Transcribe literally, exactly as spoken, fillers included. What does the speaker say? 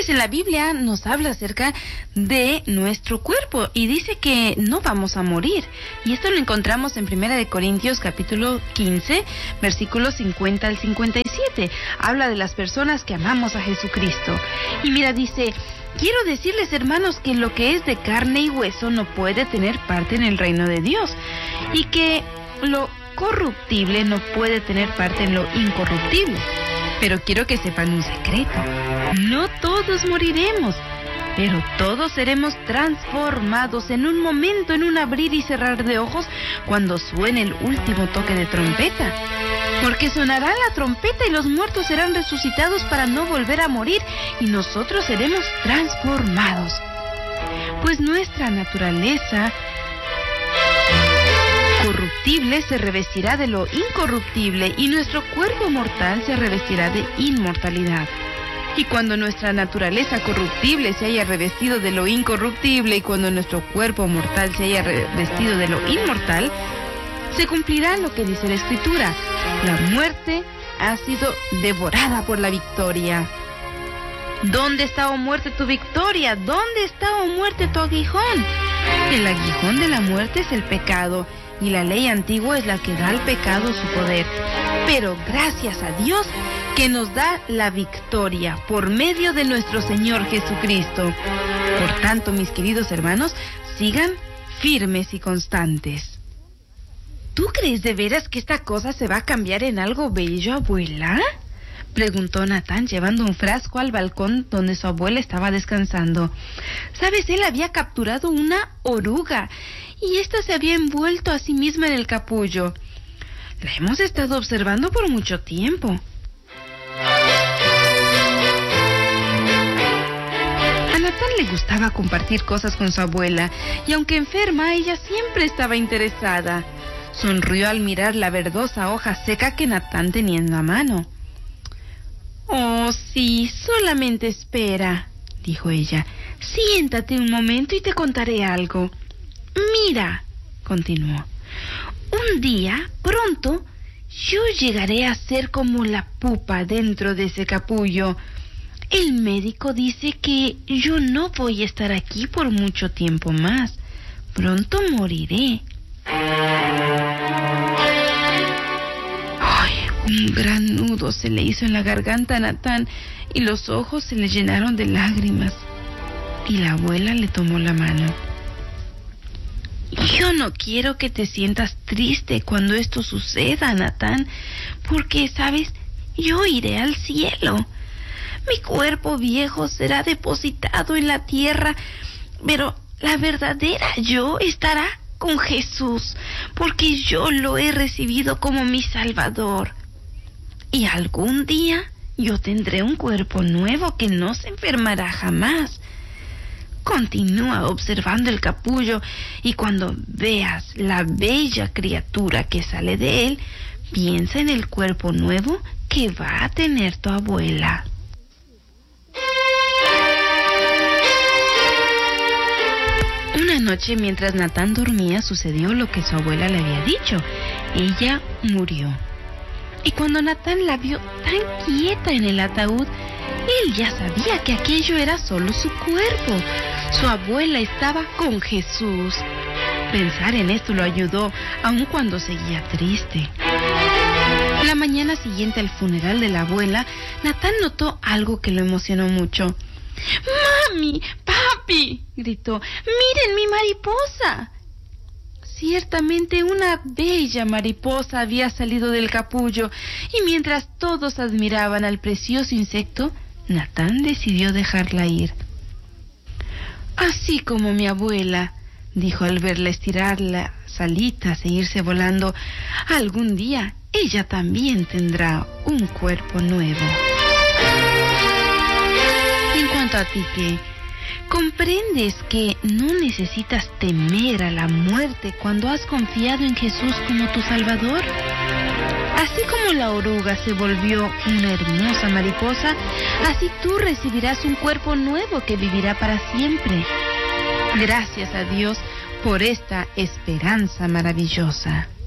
Sabes, en la Biblia nos habla acerca de nuestro cuerpo y dice que no vamos a morir. Y esto lo encontramos en Primera de Corintios capítulo quince, versículos cincuenta al cincuenta y siete. Habla de las personas que amamos a Jesucristo. Y mira, dice: quiero decirles, hermanos, que lo que es de carne y hueso no puede tener parte en el reino de Dios, y que lo corruptible no puede tener parte en lo incorruptible. Pero quiero que sepan un secreto: no todos moriremos, pero todos seremos transformados en un momento, en un abrir y cerrar de ojos, cuando suene el último toque de trompeta. Porque sonará la trompeta y los muertos serán resucitados para no volver a morir, y nosotros seremos transformados. Pues nuestra naturaleza corruptible se revestirá de lo incorruptible, y nuestro cuerpo mortal se revestirá de inmortalidad. Y cuando nuestra naturaleza corruptible se haya revestido de lo incorruptible, y cuando nuestro cuerpo mortal se haya revestido de lo inmortal, se cumplirá lo que dice la Escritura: la muerte ha sido devorada por la victoria. ¿Dónde está, oh muerte, tu victoria? ¿Dónde está, oh muerte, tu aguijón? El aguijón de la muerte es el pecado, y la ley antigua es la que da al pecado su poder. Pero gracias a Dios que nos da la victoria por medio de nuestro Señor Jesucristo. Por tanto, mis queridos hermanos, sigan firmes y constantes. ¿Tú crees de veras que esta cosa se va a cambiar en algo bello, abuela?, preguntó Natán, llevando un frasco al balcón donde su abuela estaba descansando. Sabes, él había capturado una oruga, y ésta se había envuelto a sí misma en el capullo. La hemos estado observando por mucho tiempo. A Natán le gustaba compartir cosas con su abuela, y aunque enferma, ella siempre estaba interesada. Sonrió al mirar la verdosa hoja seca que Natán tenía en la mano. «Oh, sí, solamente espera», dijo ella. «Siéntate un momento y te contaré algo. Mira», continuó, «un día, pronto, yo llegaré a ser como la pupa dentro de ese capullo. El médico dice que yo no voy a estar aquí por mucho tiempo más. Pronto moriré». Un gran nudo se le hizo en la garganta a Natán, y los ojos se le llenaron de lágrimas. Y la abuela le tomó la mano. «Yo no quiero que te sientas triste cuando esto suceda, Natán, porque, ¿sabes? Yo iré al cielo. Mi cuerpo viejo será depositado en la tierra, pero la verdadera yo estará con Jesús, porque yo lo he recibido como mi Salvador. Y algún día yo tendré un cuerpo nuevo que no se enfermará jamás. Continúa observando el capullo, y cuando veas la bella criatura que sale de él, piensa en el cuerpo nuevo que va a tener tu abuela». Una noche, mientras Natán dormía, sucedió lo que su abuela le había dicho. Ella murió. Y cuando Natán la vio tan quieta en el ataúd, él ya sabía que aquello era solo su cuerpo. Su abuela estaba con Jesús. Pensar en esto lo ayudó, aun cuando seguía triste. La mañana siguiente al funeral de la abuela, Natán notó algo que lo emocionó mucho. «¡Mami! ¡Papi!», gritó. «¡Miren mi mariposa!». Ciertamente una bella mariposa había salido del capullo, y mientras todos admiraban al precioso insecto, Natán decidió dejarla ir. «Así como mi abuela», dijo al verla estirar las alitas e irse volando, «algún día ella también tendrá un cuerpo nuevo». En cuanto a ti, ¿qué? ¿Comprendes que no necesitas temer a la muerte cuando has confiado en Jesús como tu Salvador? Así como la oruga se volvió una hermosa mariposa, así tú recibirás un cuerpo nuevo que vivirá para siempre. Gracias a Dios por esta esperanza maravillosa.